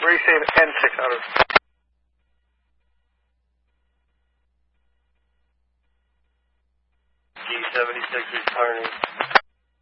Where are you saying N6 out of? G76 returning.